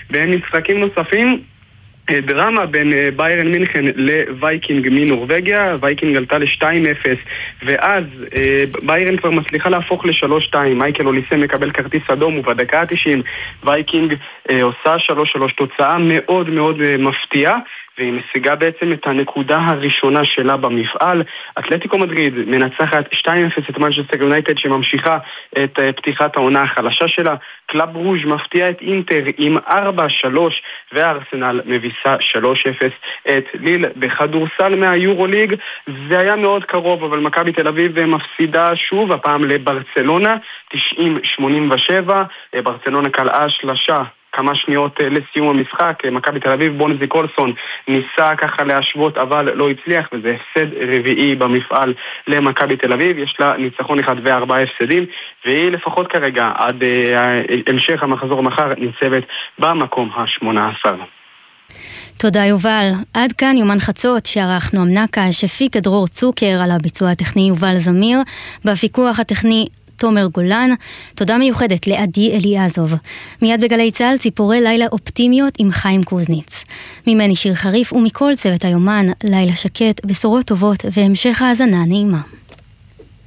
במשחקים נוספים, דרמה בין ביירן מינכן לווייקינג מנורווגיה. וייקינג עלתה ל-2-0 ואז ביירן כבר מצליחה להפוך ל-3-2. מייקל אוליסה מקבל כרטיס אדום ובדקה ה-90 וייקינג עושה 3-3. תוצאה מאוד מאוד מפתיעה, והיא משיגה בעצם את הנקודה הראשונה שלה במפעל. אתלטיקו מדריד מנצחת 2-0 את מנצ'סטר יונייטד שממשיכה את פתיחת העונה החלשה שלה. קלאב רוז' מפתיע את אינטר עם 4-3 והארסנל מביסה 3-0 את ליל. בכדורסל מהיורוליג זה היה מאוד קרוב, אבל מכבי תל אביב מפסידה שוב, הפעם לברצלונה 90-87. ברצלונה קלעה שלשה כמה שניות לסיום המשחק. מכבי תל אביב, בונזי קולסון ניסה ככה להשוות אבל לא הצליח, וזה הפסד רביעי במפעל למכבי תל אביב. יש לה ניצחון אחד ו4 הפסדים, והיא לפחות כרגע עד המשך המחזור מחר ניצבת במקום ה-18. תודה יובל. עד כאן יומן חצות שערך נועם נקש, הפיק דרור צוקר, על הביצוע הטכני יובל זמיר, בפיקוח הטכני תומר גולן. תודה מיוחדת לעדי אליעזוב. מיד בגלי צהל ציפורי לילה אופטימיות עם חיים קוזניץ. ממני שיר חריף ומכל צוות היומן, לילה שקט, בשורות טובות והמשך האזנה נעימה.